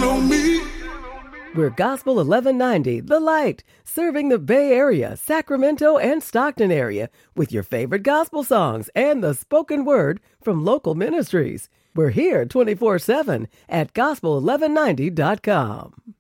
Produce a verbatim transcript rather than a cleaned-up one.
on me. We're Gospel eleven ninety, The Light, serving the Bay Area, Sacramento, and Stockton area with your favorite gospel songs and the spoken word from local ministries. We're here twenty-four seven at gospel eleven ninety dot com.